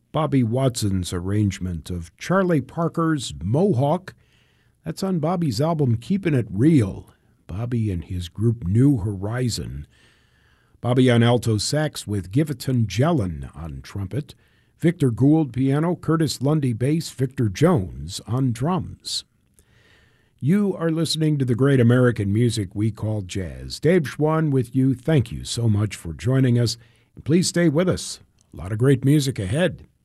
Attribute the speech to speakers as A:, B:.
A: Bobby Watson's arrangement of Charlie Parker's Mohawk. That's on Bobby's album Keepin' It Real. Bobby and his group New Horizon. Bobby on alto sax with Giveton Jellin on trumpet. Victor Gould piano, Curtis Lundy bass, Victor Jones on drums. You are listening to the great American music we call jazz. Dave Schwann with you. Thank you so much for joining us. And please stay with us. A lot of great music ahead.